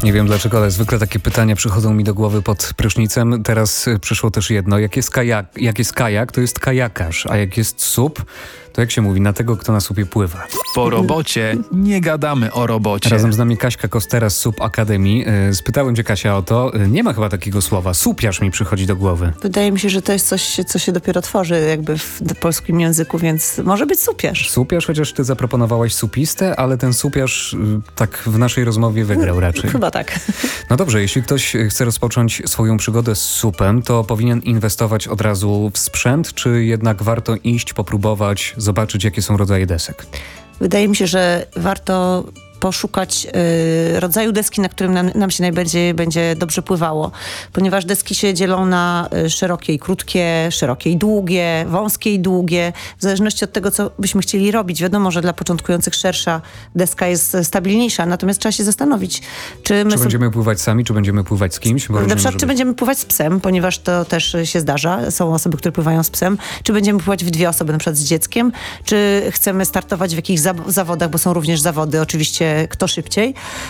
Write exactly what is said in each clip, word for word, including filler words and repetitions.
Nie wiem dlaczego, ale zwykle takie pytania przychodzą mi do głowy pod prysznicem. Teraz przyszło też jedno. Jak jest kajak, jak jest kajak, to jest kajakarz, a jak jest sup, to jak się mówi, na tego, kto na supie pływa. Po robocie nie gadamy o robocie. Razem z nami Kaśka Kostera z Sup Akademii. Spytałem cię, Kasia, o to. Nie ma chyba takiego słowa. Supiarz mi przychodzi do głowy. Wydaje mi się, że to jest coś, co się dopiero tworzy jakby w polskim języku, więc może być supiarz. Supiarz, chociaż ty zaproponowałaś supistę, ale ten supiarz tak w naszej rozmowie wygrał raczej. Chyba tak. No dobrze, jeśli ktoś chce rozpocząć swoją przygodę z supem, to powinien inwestować od razu w sprzęt, czy jednak warto iść, popróbować, zobaczyć, jakie są rodzaje desek? Wydaje mi się, że warto poszukać y, rodzaju deski, na którym nam, nam się najbardziej będzie dobrze pływało, ponieważ deski się dzielą na y, szerokie i krótkie, szerokie i długie, wąskie i długie, w zależności od tego, co byśmy chcieli robić. Wiadomo, że dla początkujących szersza deska jest stabilniejsza, natomiast trzeba się zastanowić, czy my Czy będziemy pływać sami, czy będziemy pływać z kimś? Bo na rozumiem, przykład, że czy będziemy pływać z psem, ponieważ to też się zdarza. Są osoby, które pływają z psem. Czy będziemy pływać w dwie osoby, na przykład z dzieckiem. Czy chcemy startować w jakichś za- zawodach, bo są również zawody, oczywiście kto szybciej.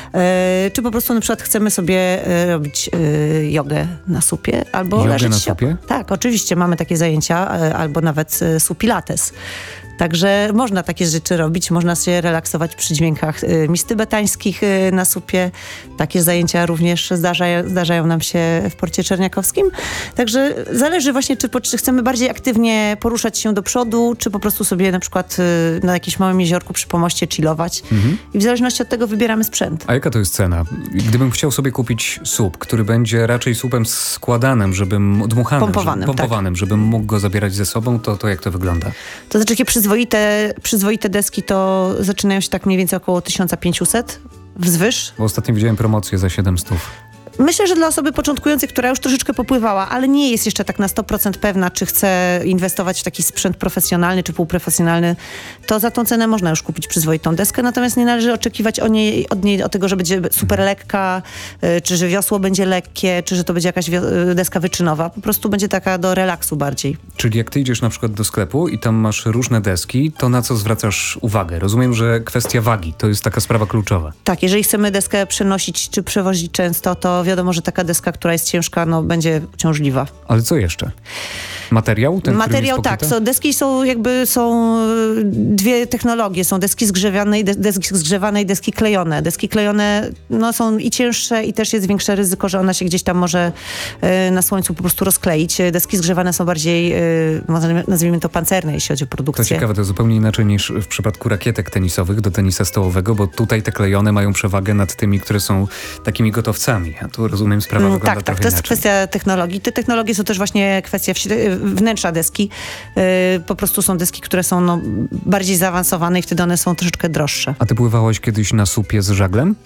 E, czy po prostu na przykład chcemy sobie e, robić e, jogę na supie. Albo Jogę leżeć na się- supie? Tak, oczywiście mamy takie zajęcia, e, albo nawet e, supilates. Także można takie rzeczy robić, można się relaksować przy dźwiękach y, mis tybetańskich y, na supie. Takie zajęcia również zdarzają, zdarzają nam się w Porcie Czerniakowskim. Także zależy właśnie, czy, czy chcemy bardziej aktywnie poruszać się do przodu, czy po prostu sobie na przykład y, na jakimś małym jeziorku przy pomoście chillować. Mhm. I w zależności od tego wybieramy sprzęt. A jaka to jest cena? Gdybym chciał sobie kupić sup, który będzie raczej supem składanym, żebym dmuchanym, Pompowanym, żeby, pompowanym tak. żebym mógł go zabierać ze sobą, to, to jak to wygląda? To znaczy, takie przyzwoite, przyzwoite deski to zaczynają się tak mniej więcej około tysiąc pięćset wzwyż. Bo ostatnio widziałem promocję za siedemset. Myślę, że dla osoby początkującej, która już troszeczkę popływała, ale nie jest jeszcze tak na sto procent pewna, czy chce inwestować w taki sprzęt profesjonalny czy półprofesjonalny, to za tą cenę można już kupić przyzwoitą deskę, natomiast nie należy oczekiwać o niej, od niej, od tego, że będzie super lekka, y, czy że wiosło będzie lekkie, czy że to będzie jakaś wio- deska wyczynowa. Po prostu będzie taka do relaksu bardziej. Czyli jak ty idziesz na przykład do sklepu i tam masz różne deski, to na co zwracasz uwagę? Rozumiem, że kwestia wagi to jest taka sprawa kluczowa. Tak, jeżeli chcemy deskę przenosić czy przewozić często, to wiadomo, że taka deska, która jest ciężka, no będzie ciążliwa. Ale co jeszcze? Materiał? Ten, Materiał, tak. Są, deski są jakby, są y, dwie technologie. Są deski zgrzewane i de- deski zgrzewane i deski klejone. Deski klejone no, są i cięższe i też jest większe ryzyko, że ona się gdzieś tam może y, na słońcu po prostu rozkleić. Deski zgrzewane są bardziej, y, nazwijmy to pancerne, jeśli chodzi o produkcję. To ciekawe, to zupełnie inaczej niż w przypadku rakietek tenisowych do tenisa stołowego, bo tutaj te klejone mają przewagę nad tymi, które są takimi gotowcami. A tu rozumiem, sprawa Mm, wygląda Tak, tak. trochę To jest inaczej. kwestia technologii. Te technologie są też właśnie kwestia wśród- wnętrza deski. Yy, po prostu są deski, które są no, bardziej zaawansowane i wtedy one są troszeczkę droższe. A ty pływałaś kiedyś na supie z żaglem?